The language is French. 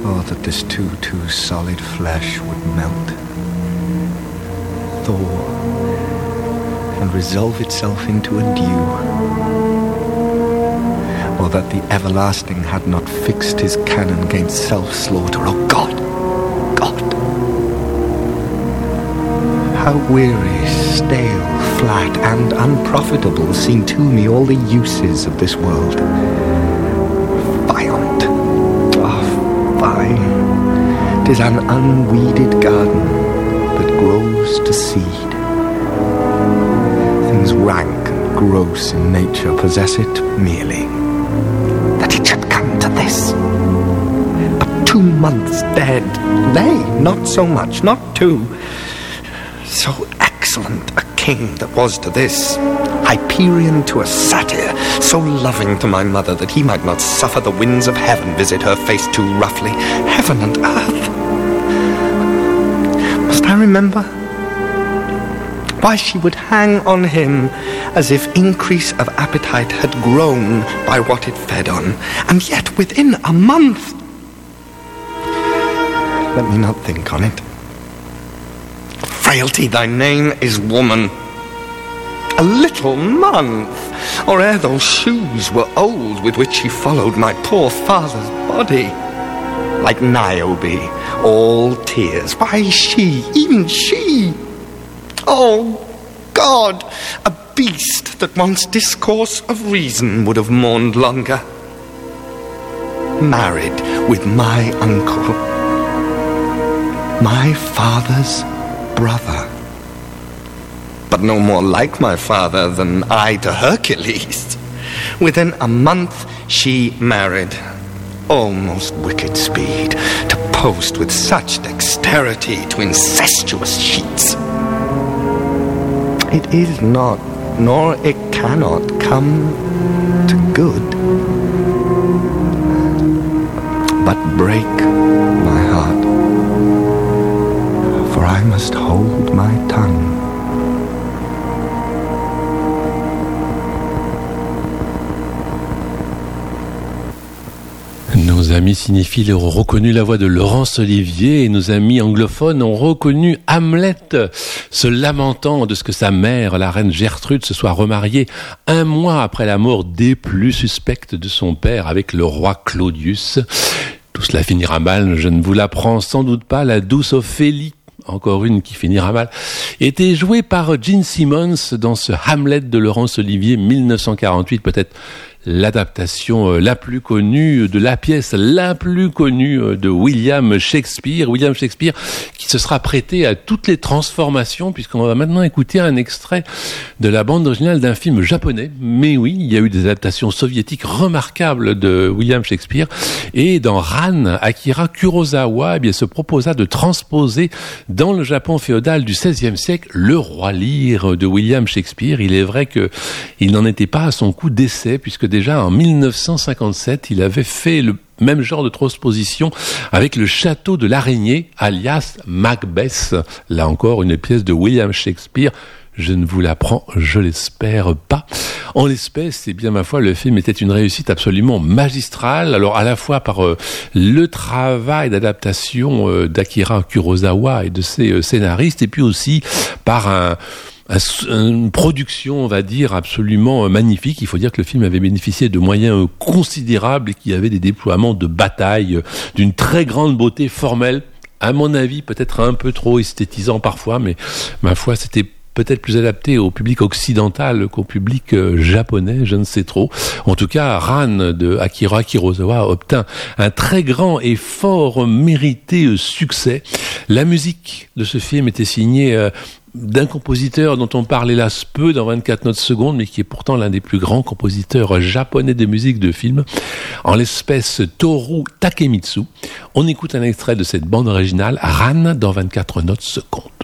Oh, that this too solid flesh would melt, thaw, and resolve itself into a dew. Or that the everlasting had not fixed his cannon gainst self-slaughter. Oh God! God! How weary, stale, flat, and unprofitable seem to me all the uses of this world. Violent. Oh, fine. 'Tis an unweeded garden that grows to seed. Things rank and gross in nature possess it merely. That it should come to this. But 2 months dead. Nay, not so much, not 2. So excellent a king that was to this, Hyperion to a satyr, so loving to my mother that he might not suffer the winds of heaven visit her face too roughly. Heaven and earth! Must I remember? Why, she would hang on him as if increase of appetite had grown by what it fed on, and yet within a month. Let me not think on it. Frailty, thy name is woman. A little month, or ere those shoes were old with which she followed my poor father's body. Like Niobe, all tears. Why she, even she? Oh, God, a beast that once discourse of reason would have mourned longer. Married with my uncle, my father's brother. But no more like my father than I to Hercules. Within a month she married. O most wicked speed, to post with such dexterity to incestuous sheets. It is not, nor it cannot come to good, but break my heart, for I must hold my tongue. Nos amis cinéphiles ont reconnu la voix de Laurence Olivier et nos amis anglophones ont reconnu Hamlet, se lamentant de ce que sa mère, la reine Gertrude, se soit remariée 1 mois après la mort des plus suspectes de son père avec le roi Claudius. Tout cela finira mal, je ne vous l'apprends sans doute pas, la douce Ophélie, encore une qui finira mal, était jouée par Gene Simmons dans ce Hamlet de Laurence Olivier 1948, peut-être l'adaptation la plus connue de la pièce la plus connue de William Shakespeare qui se sera prêté à toutes les transformations, puisqu'on va maintenant écouter un extrait de la bande originale d'un film japonais. Mais oui, il y a eu des adaptations soviétiques remarquables de William Shakespeare, et dans Ran, Akira Kurosawa se proposa de transposer dans le Japon féodal du XVIe siècle le Roi Lear de William Shakespeare. Il est vrai que il n'en était pas à son coup d'essai, puisque déjà en 1957, il avait fait le même genre de transposition avec le Château de l'Araignée, alias Macbeth. Là encore, une pièce de William Shakespeare. Je ne vous l'apprends, je l'espère pas. En l'espèce, eh bien, ma foi, le film était une réussite absolument magistrale. Alors, à la fois par le travail d'adaptation d'Akira Kurosawa et de ses scénaristes, et puis aussi par une production, on va dire, absolument magnifique. Il faut dire que le film avait bénéficié de moyens considérables et qu'il y avait des déploiements de bataille d'une très grande beauté formelle. À mon avis, peut-être un peu trop esthétisant parfois, mais ma foi, c'était peut-être plus adapté au public occidental qu'au public japonais, je ne sais trop. En tout cas, Ran de Akira Kurosawa obtint un très grand et fort mérité succès. La musique de ce film était signée d'un compositeur dont on parle hélas peu dans 24 notes secondes, mais qui est pourtant l'un des plus grands compositeurs japonais de musique de film, en l'espèce Toru Takemitsu. On écoute un extrait de cette bande originale, Ran, dans 24 notes secondes.